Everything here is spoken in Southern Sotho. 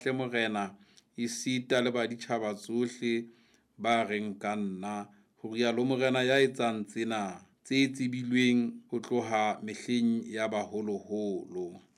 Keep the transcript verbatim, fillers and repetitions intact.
tle morena esita le baditjhaba tsohle ba reng ka nna, ho rialo morena ya etsang tsena tse tsebilweng ho tloha mehleng ya baholoholo.